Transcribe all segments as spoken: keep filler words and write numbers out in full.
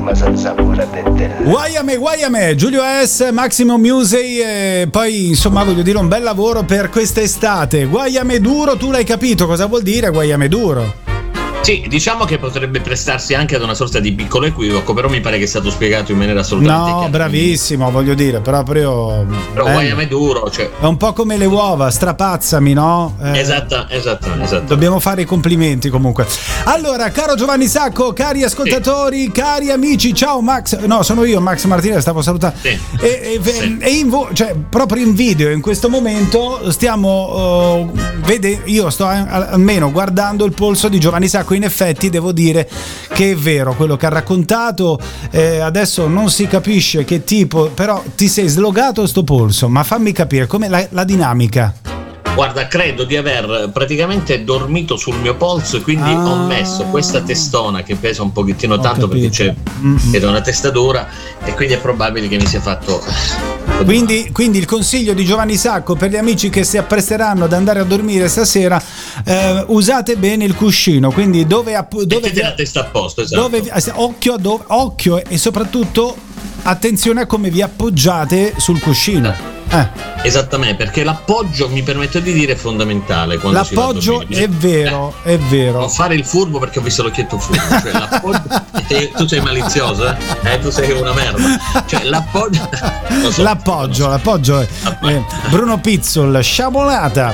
ma senza pure te. Guayame, guayame, Giulio S, Maximo Musei, e poi insomma voglio dire un bel lavoro per quest'estate. Guayame duro, tu l'hai capito cosa vuol dire guayame duro? Sì, diciamo che potrebbe prestarsi anche ad una sorta di piccolo equivoco, però mi pare che sia stato spiegato in maniera assolutamente no, chiara. bravissimo, voglio dire, proprio però guayame duro, cioè è un po' come le uova, strapazzami, no? Eh, esatto, esatto, esatto. Dobbiamo fare i complimenti comunque. Allora, caro Giovanni Sacco, cari ascoltatori, sì. cari amici, ciao Max, no, sono io Max Martinez, stavo salutando. Sì. E, e, sì. e in vo- cioè proprio in video in questo momento stiamo uh, vede io sto a- almeno guardando il polso di Giovanni Sacco. In effetti devo dire che è vero quello che ha raccontato, eh, adesso non si capisce che tipo, però ti sei slogato sto polso, ma fammi capire com'è la, la dinamica. Guarda, credo di aver praticamente dormito sul mio polso e quindi ah, ho messo questa testona che pesa un pochettino tanto perché c'è mm-hmm. ed è una testa dura e quindi è probabile che mi sia fatto. Quindi, quindi il consiglio di Giovanni Sacco per gli amici che si appresteranno ad andare a dormire stasera, eh, usate bene il cuscino, quindi dove, dove mettete la testa a posto, esatto. Dove, occhio, dove, occhio e soprattutto attenzione a come vi appoggiate sul cuscino. Eh. Esattamente, perché l'appoggio, mi permetto di dire, è fondamentale quando l'appoggio si va a è vero, eh. è vero. Non fare il furbo perché ho visto l'occhietto furbo, cioè l'appoggio e tu sei malizioso, eh? eh tu sei una merda. Cioè l'appoggio so, l'appoggio, so. l'appoggio è eh, Bruno Pizzol, sciabolata.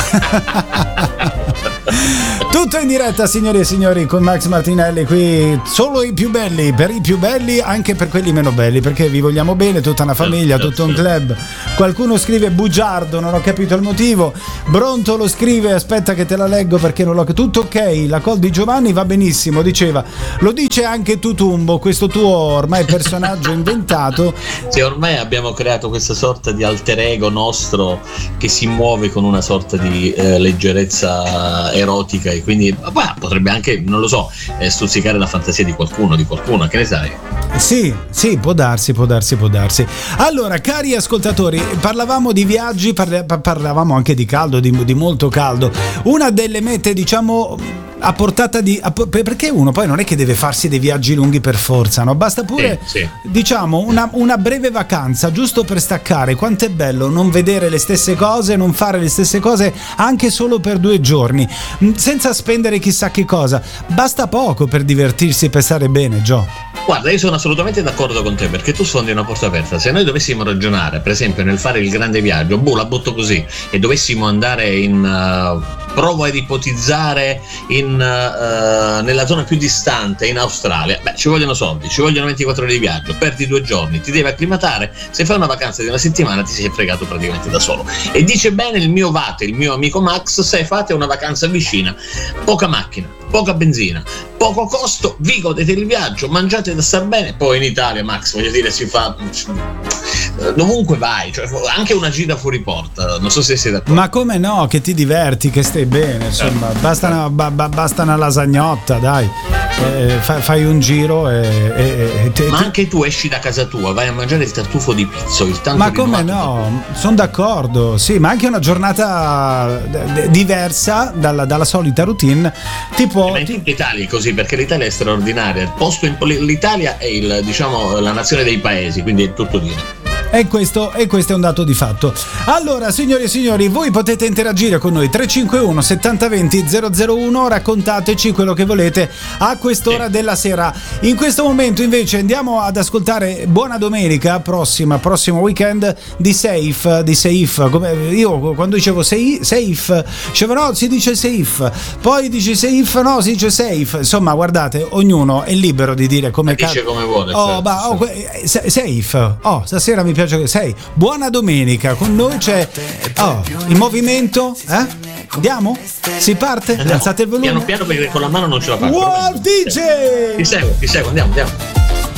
Tutto in diretta, signori e signori, con Max Martinelli qui, solo i più belli, per i più belli, anche per quelli meno belli, perché vi vogliamo bene, tutta una famiglia, tutto un club. Qualcuno scrive bugiardo, non ho capito il motivo. Bronto lo scrive, aspetta che te la leggo perché non l'ho. Tutto ok, la call di Giovanni va benissimo, diceva. Lo dice anche Tutumbo, questo tuo ormai personaggio inventato. Sì, ormai abbiamo creato questa sorta di alter ego nostro che si muove con una sorta di eh, leggerezza erotica e quindi bah, potrebbe anche, non lo so, eh, stuzzicare la fantasia di qualcuno, di qualcuno, che ne sai? Sì, sì, può darsi, può darsi, può darsi. Allora, cari ascoltatori, parlavamo di viaggi, parla- parlavamo anche di caldo, di, di molto caldo. Una delle mete, diciamo, a portata di a, perché uno poi non è che deve farsi dei viaggi lunghi per forza, no? Basta pure sì, sì. diciamo una, una breve vacanza giusto per staccare. Quanto è bello non vedere le stesse cose, non fare le stesse cose anche solo per due giorni senza spendere chissà che cosa. Basta poco per divertirsi e per stare bene, Gio. Guarda, io sono assolutamente d'accordo con te perché tu sfondi una porta aperta. Se noi dovessimo ragionare, per esempio, nel fare il grande viaggio, boh, la butto così, e dovessimo andare in uh, provo ad ipotizzare in uh, nella zona più distante, in Australia, beh, ci vogliono soldi, ci vogliono ventiquattro ore di viaggio, perdi due giorni, ti devi acclimatare. Se fai una vacanza di una settimana ti sei fregato praticamente da solo. E dice bene il mio Vate, il mio amico Max, se fate una vacanza vicina, poca macchina, poca benzina, poco costo, vi godete il viaggio, mangiate da star bene. Poi in Italia, Max, voglio dire, si fa dovunque vai, cioè anche una gita fuori porta, non so se sei d'accordo. Ma come no, che ti diverti, che stai bene, insomma, eh. basta, una, ba, basta una lasagnotta, dai, eh, fai, fai un giro e, e, e te, ma ti... anche tu esci da casa tua, vai a mangiare il tartufo di pizzo, il tanto ma come no, sono d'accordo, sì, ma anche una giornata d- diversa dalla, dalla solita routine, tipo eh, ma in tutta Italia è così, perché l'Italia è straordinaria, il posto in, l'Italia è il, diciamo, la nazione dei paesi, quindi è tutto dire. E questo, e questo è un dato di fatto. Allora, signori e signori, voi potete interagire con noi tre cinque uno settanta venti zero zero uno, raccontateci quello che volete a quest'ora sì. della sera. In questo momento invece andiamo ad ascoltare Buona Domenica, prossima, prossimo weekend di Safe, di Safe. Come io quando dicevo say, Safe, dicevo no, si dice Safe, poi dici Safe, no, si dice Safe. Insomma, guardate, ognuno è libero di dire come dice come vuole. Oh, certo, bah, oh, Safe. Oh, stasera mi piace che sei. Buona domenica, con noi c'è oh, il movimento, eh? Andiamo? Si parte? Andiamo. Alzate il volume. Piano piano perché con la mano non ce la faccio. Wow, D J! Ti seguo, ti seguo, andiamo, andiamo.